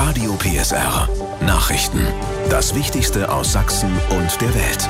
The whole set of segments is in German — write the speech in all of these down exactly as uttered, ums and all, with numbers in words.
Radio P S R. Nachrichten. Das Wichtigste aus Sachsen und der Welt.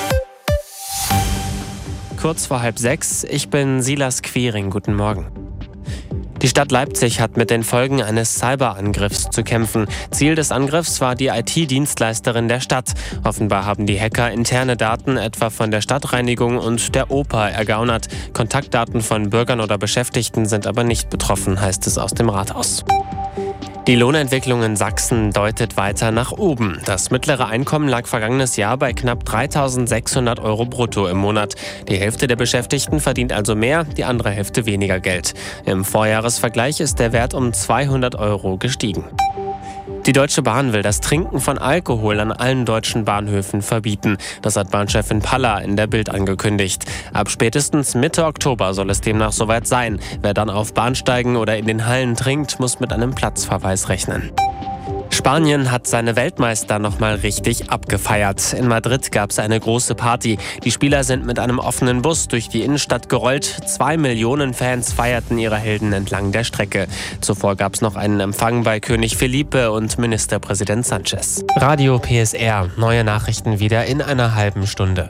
Kurz vor halb sechs, ich bin Silas Quiring. Guten Morgen. Die Stadt Leipzig hat mit den Folgen eines Cyberangriffs zu kämpfen. Ziel des Angriffs war die I T-Dienstleisterin der Stadt. Offenbar haben die Hacker interne Daten etwa von der Stadtreinigung und der Oper ergaunert. Kontaktdaten von Bürgern oder Beschäftigten sind aber nicht betroffen, heißt es aus dem Rathaus. Die Lohnentwicklung in Sachsen deutet weiter nach oben. Das mittlere Einkommen lag vergangenes Jahr bei knapp dreitausendsechshundert Euro brutto im Monat. Die Hälfte der Beschäftigten verdient also mehr, die andere Hälfte weniger Geld. Im Vorjahresvergleich ist der Wert um zweihundert Euro gestiegen. Die Deutsche Bahn will das Trinken von Alkohol an allen deutschen Bahnhöfen verbieten. Das hat Bahnchefin Palla in der Bild angekündigt. Ab spätestens Mitte Oktober soll es demnach soweit sein. Wer dann auf Bahnsteigen oder in den Hallen trinkt, muss mit einem Platzverweis rechnen. Spanien hat seine Weltmeister nochmal richtig abgefeiert. In Madrid gab es eine große Party. Die Spieler sind mit einem offenen Bus durch die Innenstadt gerollt. Zwei Millionen Fans feierten ihre Helden entlang der Strecke. Zuvor gab es noch einen Empfang bei König Felipe und Ministerpräsident Sanchez. Radio P S R. Neue Nachrichten wieder in einer halben Stunde.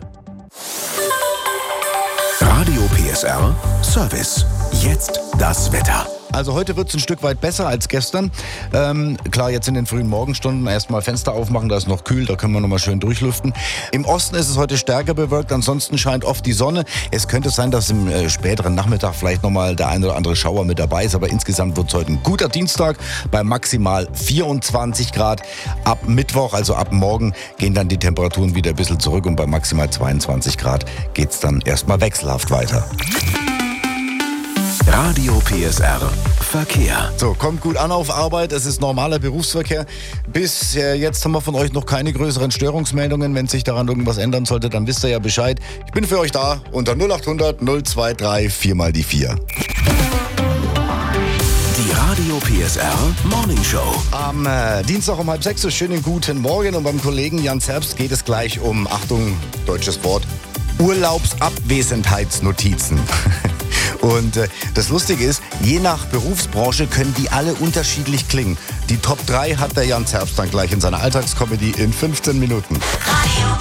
Radio P S R Service. Jetzt das Wetter. Also heute wird es ein Stück weit besser als gestern. Ähm, klar, jetzt in den frühen Morgenstunden erstmal Fenster aufmachen, da ist noch kühl, da können wir nochmal schön durchlüften. Im Osten ist es heute stärker bewölkt, ansonsten scheint oft die Sonne. Es könnte sein, dass im äh, späteren Nachmittag vielleicht nochmal der ein oder andere Schauer mit dabei ist, aber insgesamt wird es heute ein guter Dienstag bei maximal vierundzwanzig Grad. Ab Mittwoch, also ab morgen, gehen dann die Temperaturen wieder ein bisschen zurück und bei maximal zweiundzwanzig Grad geht es dann erstmal wechselhaft weiter. Radio P S R Verkehr. So, kommt gut an auf Arbeit. Es ist normaler Berufsverkehr. Bis äh, jetzt haben wir von euch noch keine größeren Störungsmeldungen. Wenn sich daran irgendwas ändern sollte, dann wisst ihr ja Bescheid. Ich bin für euch da unter null acht hundert null zwei drei vier mal die vier. Die Radio P S R Morning Show. Am äh, Dienstag um halb sechs, so schönen guten Morgen. Und beim Kollegen Jan Zerbst geht es gleich um, Achtung, deutsches Wort, Urlaubsabwesenheitsnotizen. Und äh, das Lustige ist, je nach Berufsbranche können die alle unterschiedlich klingen. Die Top drei hat der Jan Zerbst dann gleich in seiner Alltagscomedy in fünfzehn Minuten. Radio